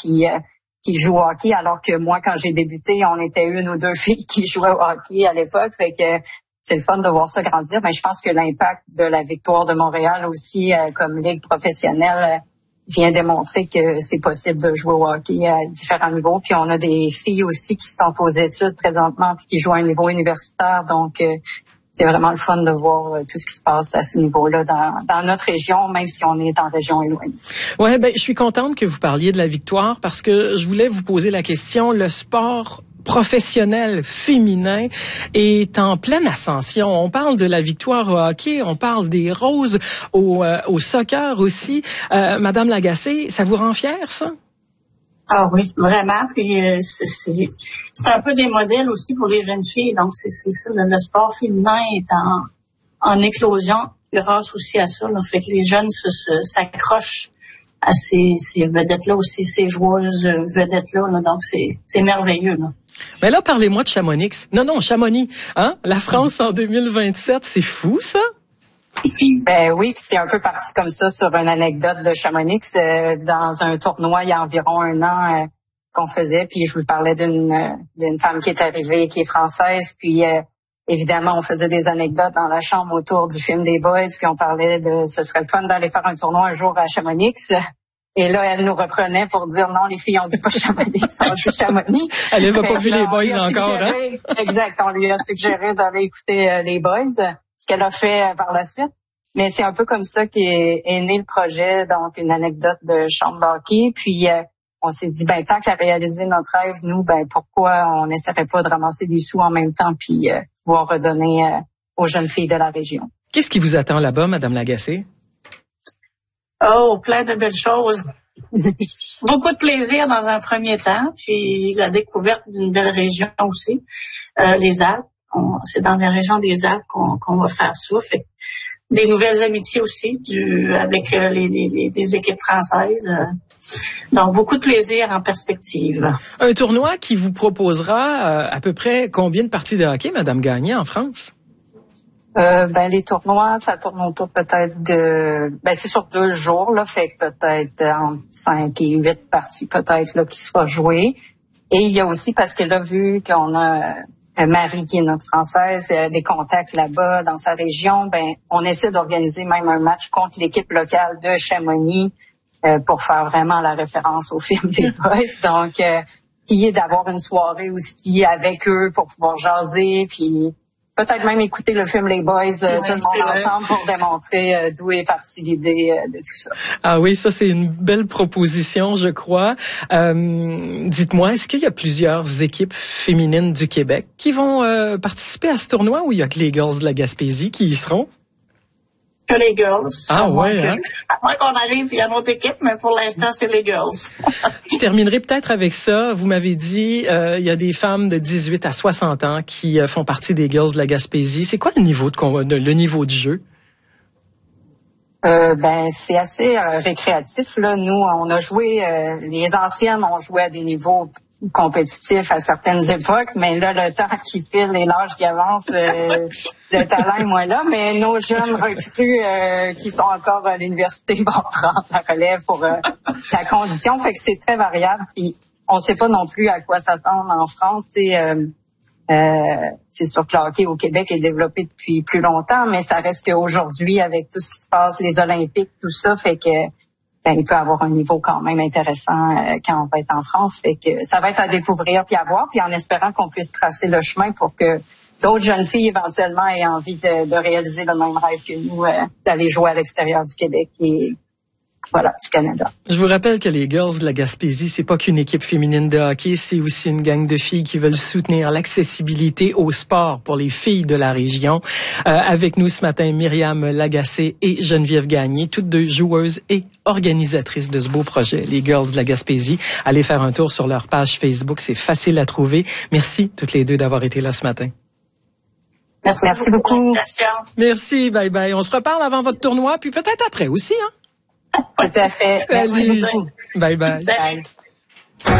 qui jouent au hockey, alors que moi, quand j'ai débuté, on était une ou deux filles qui jouaient au hockey à l'époque. Fait que c'est le fun de voir ça grandir. Mais je pense que l'impact de la victoire de Montréal aussi, comme ligue professionnelle, vient démontrer que c'est possible de jouer au hockey à différents niveaux. Puis on a des filles aussi qui sont aux études présentement puis qui jouent à un niveau universitaire. Donc, c'est vraiment le fun de voir tout ce qui se passe à ce niveau-là dans notre région, même si on est en région éloignée. Ouais, je suis contente que vous parliez de la victoire parce que je voulais vous poser la question. Le sport professionnel féminin est en pleine ascension. On parle de la victoire au hockey, on parle des roses au soccer aussi. Madame Lagacé, ça vous rend fière, ça? Ah oui, vraiment. Puis c'est un peu des modèles aussi pour les jeunes filles. Donc c'est ça, le sport féminin est en éclosion grâce aussi à ça. Là. Fait que les jeunes s'accrochent à ces vedettes-là aussi, ces joueuses vedettes-là. Là. Donc c'est merveilleux. Là. Mais là, parlez-moi de Chamonix. Non, Chamonix. Hein? La France en 2027, c'est fou, ça? Ben oui, c'est un peu parti comme ça sur une anecdote de Chamonix. Dans un tournoi, il y a environ un an qu'on faisait, puis je vous parlais d'une femme qui est arrivée, qui est française, puis évidemment, on faisait des anecdotes dans la chambre autour du film des Boys, puis on parlait de ce serait le fun d'aller faire un tournoi un jour à Chamonix. Et là, elle nous reprenait pour dire non, les filles, on dit pas Chamonix, on dit Chamonix. Elle n'avait pas vu les Boys encore, hein? Exact, on lui a suggéré d'aller écouter les Boys, ce qu'elle a fait par la suite. Mais c'est un peu comme ça qu'est né le projet, donc une anecdote de chambre d'hockey. Puis on s'est dit, tant qu'à réaliser notre rêve, nous, pourquoi on n'essaierait pas de ramasser des sous en même temps puis pouvoir redonner aux jeunes filles de la région. Qu'est-ce qui vous attend là-bas, Madame Lagacé? Oh, plein de belles choses. Beaucoup de plaisir dans un premier temps, puis la découverte d'une belle région aussi, les Alpes. C'est dans la région des Alpes qu'on va faire ça. Fait des nouvelles amitiés aussi avec des équipes françaises. Donc, beaucoup de plaisir en perspective. Un tournoi qui vous proposera à peu près combien de parties de hockey, Madame Gagné, en France? Les tournois, ça tourne autour peut-être c'est sur 2 jours, là, fait que peut-être entre 5 et 8 parties peut-être, là, qui seront jouées. Et il y a aussi, parce que là, vu qu'on a Marie, qui est notre Française, des contacts là-bas, dans sa région, on essaie d'organiser même un match contre l'équipe locale de Chamonix, pour faire vraiment la référence au film des Boys. Donc, qui est d'avoir une soirée aussi avec eux pour pouvoir jaser, puis peut-être même écouter le film Les Boys, tout le monde ensemble pour démontrer d'où est partie l'idée de tout ça. Ah oui, ça c'est une belle proposition, je crois. Dites-moi, est-ce qu'il y a plusieurs équipes féminines du Québec qui vont participer à ce tournoi ou il y a que les Girls de la Gaspésie qui y seront? Que les Girls. Ah ouais, hein? Après qu'on arrive, il y a notre équipe, mais pour l'instant, c'est les Girls. Je terminerai peut-être avec ça. Vous m'avez dit, il y a des femmes de 18 à 60 ans qui font partie des Girls de la Gaspésie. C'est quoi le niveau le niveau de jeu? C'est assez récréatif, là. Nous, on a joué, les anciennes ont joué à des niveaux compétitifs à certaines époques, mais là, le temps qui file et l'âge qui avance, le talent est moins là, mais nos jeunes recrues qui sont encore à l'université vont prendre la relève pour la condition, fait que c'est très variable, puis on sait pas non plus à quoi s'attendre en France, c'est sûr que le hockey au Québec est développé depuis plus longtemps, mais ça reste qu'aujourd'hui, avec tout ce qui se passe, les Olympiques, tout ça, fait que il peut avoir un niveau quand même intéressant quand on va être en France. Fait que ça va être à découvrir puis à voir, puis en espérant qu'on puisse tracer le chemin pour que d'autres jeunes filles éventuellement aient envie de réaliser le même rêve que nous, d'aller jouer à l'extérieur du Québec et du Canada. Je vous rappelle que les Girls de la Gaspésie, c'est pas qu'une équipe féminine de hockey, c'est aussi une gang de filles qui veulent soutenir l'accessibilité au sport pour les filles de la région. Avec nous ce matin, Myriam Lagacé et Geneviève Gagné, toutes deux joueuses et organisatrices de ce beau projet, les Girls de la Gaspésie. Allez faire un tour sur leur page Facebook, c'est facile à trouver. Merci toutes les deux d'avoir été là ce matin. Merci beaucoup. Merci, bye bye. On se reparle avant votre tournoi, puis peut-être après aussi, hein? Tout à fait. Salut. Bye bye. Salut.